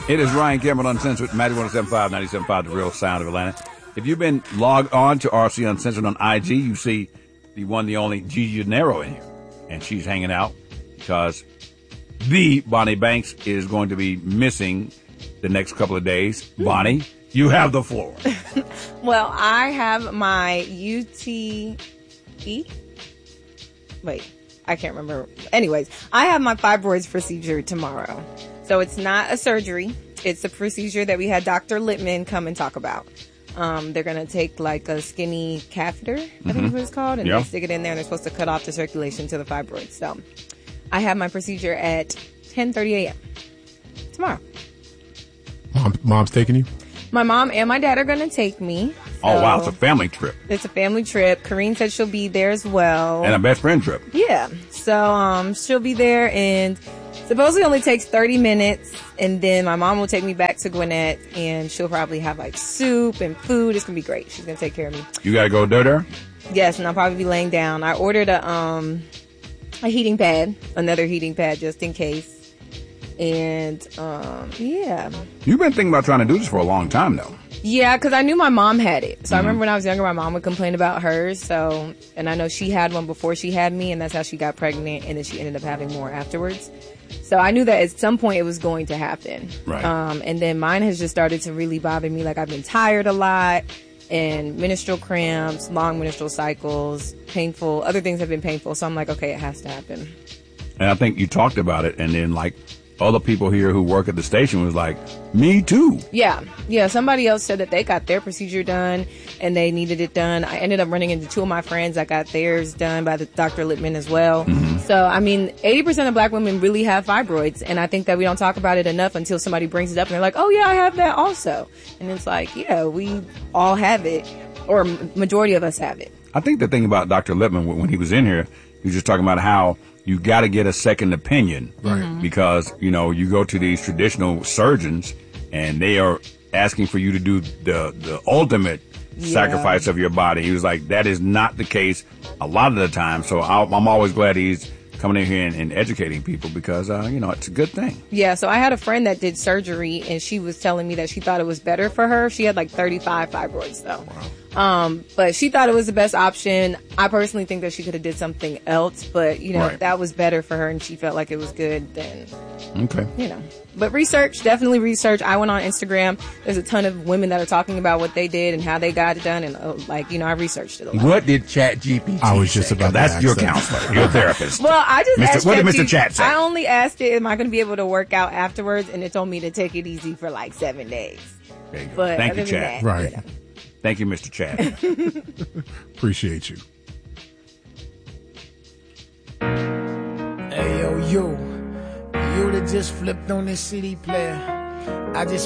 It is Ryan Cameron Uncensored, 91.75, 97.5, The Real Sound of Atlanta. If you've been logged on to RC Uncensored on IG, you see the one, the only Gigi Gennaro in here. And she's hanging out because the Bonnie Banks is going to be missing the next couple of days. Bonnie, you have the floor. Well, I have my UTE. Wait, I can't remember. Anyways, I have my fibroids procedure tomorrow. So it's not a surgery. It's a procedure that we had Dr. Littman come and talk about. They're going to take like a skinny catheter, I think is what it's called, and they stick it in there and they're supposed to cut off the circulation to the fibroids. So I have my procedure at 10:30 a.m. tomorrow. Mom's taking you? My mom and my dad are going to take me. Oh, wow. It's a family trip. It's a family trip. Kareen said she'll be there as well. And a best friend trip. Yeah. So she'll be there, and supposedly only takes 30 minutes. And then my mom will take me back to Gwinnett, and she'll probably have like soup and food. It's going to be great. She's going to take care of me. You got to go there? Yes, and I'll probably be laying down. I ordered a heating pad, another heating pad just in case. And, yeah. You've been thinking about trying to do this for a long time, though. Yeah, because I knew my mom had it. So I remember when I was younger, my mom would complain about hers. So, and I know she had one before she had me, and that's how she got pregnant, and then she ended up having more afterwards. So I knew that at some point it was going to happen. Right. And then mine has just started to really bother me. Like, I've been tired a lot, and menstrual cramps, long menstrual cycles, painful. Other things have been painful. So I'm like, okay, it has to happen. And I think you talked about it, and then, like, other people here who work at the station was like, me too. Yeah. Somebody else said that they got their procedure done and they needed it done. I ended up running into two of my friends that got theirs done by the Dr. Littman as well. So, I mean, 80% of black women really have fibroids, and I think that we don't talk about it enough until somebody brings it up and they're like, oh yeah, I have that also. And it's like, yeah, we all have it, or majority of us have it. I think the thing about Dr. Littman, when he was in here, he was just talking about how you got to get a second opinion, right? Because, you know, you go to these traditional surgeons and they are asking for you to do the ultimate sacrifice of your body. He was like, that is not the case a lot of the time. So I'm always glad he's coming in here and educating people because, you know, it's a good thing. Yeah, so I had a friend that did surgery, and she was telling me that she thought it was better for her. She had like 35 fibroids, though. Wow. But she thought it was the best option. I personally think that she could have did something else, but, you know, if that was better for her and she felt like it was good, then, you know. But definitely research. I went on Instagram. There's a ton of women that are talking about what they did and how they got it done. And, I researched it a lot. What did ChatGPT I was just about to That's ask your that. counselor, your therapist. Well, I just asked what did Mr. Chat say? I only asked it, am I going to be able to work out afterwards? And it told me to take it easy for like 7 days. There you go. But Thank you, other than Chat. that, Right. you know. Thank you, Mr. Chat. Appreciate you. Hey, yo, you that just flipped on this CD player. I just